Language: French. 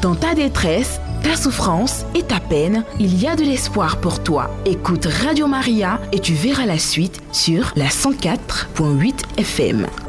Dans ta détresse, ta souffrance et ta peine, il y a de l'espoir pour toi. Écoute Radio Maria et tu verras la suite sur la 104.8 FM.